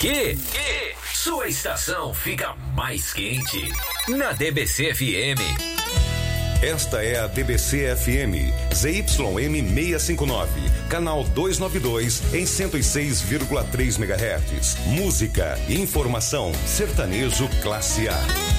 Que? Sua estação fica mais quente na DBC FM. Esta é a DBC FM, ZYM 659, canal 292 em 106,3 MHz. Música e informação, sertanejo classe A.